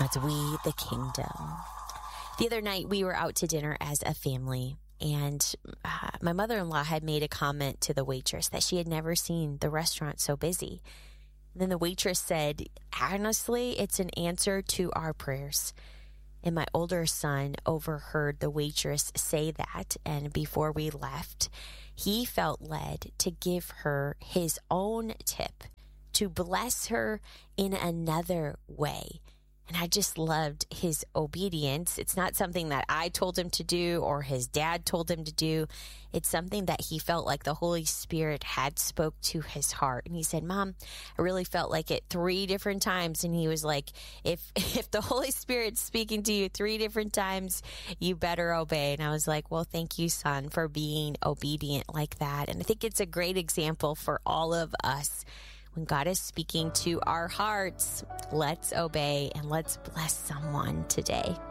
It's We the Kingdom. The other night, we were out to dinner as a family, and my mother-in-law had made a comment to the waitress that she had never seen the restaurant so busy. And then the waitress said, honestly, it's an answer to our prayers. And my older son overheard the waitress say that, and before we left, he felt led to give her his own tip, to bless her in another way. And I just loved his obedience. It's not something that I told him to do or his dad told him to do. It's something that he felt like the Holy Spirit had spoke to his heart. And he said, Mom, I really felt like it 3 different times. And he was like, if the Holy Spirit's speaking to you 3 different times, you better obey. And I was like, well, thank you, son, for being obedient like that. And I think it's a great example for all of us. When God is speaking to our hearts, let's obey and let's bless someone today.